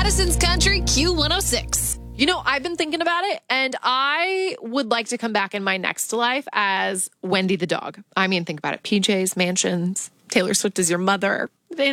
Madison's Country Q106. You know, I've been thinking about it, and I would like to come back in my next life as Wendy the dog. I mean, think about it. PJs, mansions, Taylor Swift is your mother.